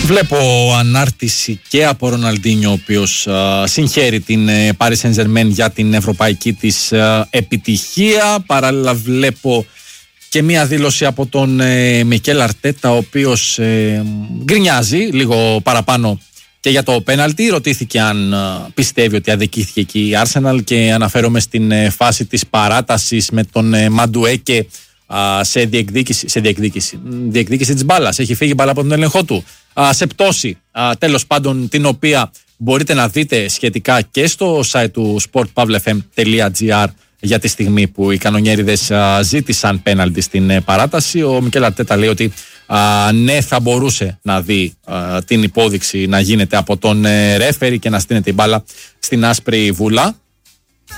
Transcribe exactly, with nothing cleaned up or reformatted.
Βλέπω ανάρτηση και από Ροναλντίνιο, ο οποίος α, συγχαίρει την ε, Paris Saint-Germain για την ευρωπαϊκή της α, επιτυχία. Παράλληλα βλέπω και μία δήλωση από τον ε, Μικέλ Αρτέτα, ο οποίος ε, γκρινιάζει λίγο παραπάνω και για το πέναλτι. Ρωτήθηκε αν α, πιστεύει ότι αδικήθηκε εκεί η Arsenal και αναφέρομαι στην ε, φάση της παράτασης με τον ε, Μαντουέκε σε διεκδίκηση, σε διεκδίκηση, διεκδίκηση της μπάλας. Έχει φύγει η μπάλα από τον έλεγχό του. Σε πτώση, τέλος πάντων, την οποία μπορείτε να δείτε σχετικά και στο site του sport pavle f m τελεία g r για τη στιγμή που οι κανονιέριδες ζήτησαν πέναλτι στην παράταση. Ο Μικέλ Αρτέτα λέει ότι α, ναι, θα μπορούσε να δει α, την υπόδειξη να γίνεται από τον ρέφερι και να στείνεται η μπάλα στην άσπρη βούλα.